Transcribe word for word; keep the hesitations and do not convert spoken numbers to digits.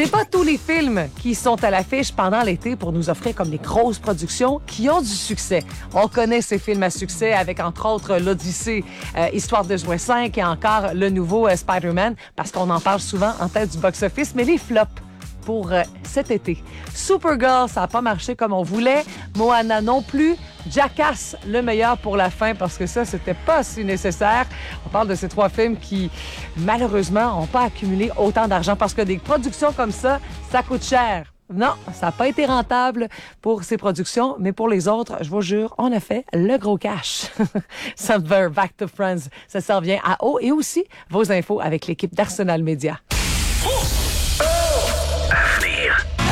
J'ai pas tous les films qui sont à l'affiche pendant l'été pour nous offrir comme des grosses productions qui ont du succès. On connaît ces films à succès avec, entre autres, l'Odyssée, euh, Histoire de jouet cinq et encore le nouveau euh, Spider-Man, parce qu'on en parle souvent en tête du box-office, mais les flops pour euh, cet été. Supergirl, ça n'a pas marché comme on voulait. Moana non plus. Jackass, le meilleur pour la fin, parce que ça, c'était pas si nécessaire. On parle de ces trois films qui, malheureusement, n'ont pas accumulé autant d'argent, parce que des productions comme ça, ça coûte cher. Non, ça n'a pas été rentable pour ces productions, mais pour les autres, je vous jure, on a fait le gros cash. Summer Back to Friends, ça s'en vient à haut, et aussi vos infos avec l'équipe d'Arsenal Média.